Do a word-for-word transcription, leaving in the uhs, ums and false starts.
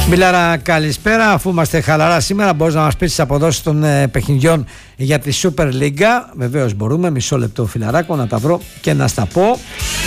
Μιλάρα, καλησπέρα. Αφού είμαστε χαλαρά σήμερα, μπορείς να μας πεις τις αποδόσεις των ε, παιχνιδιών για τη Super League. Βεβαίως μπορούμε. Μισό λεπτό, φιλαράκο, να τα βρω και να στα πω.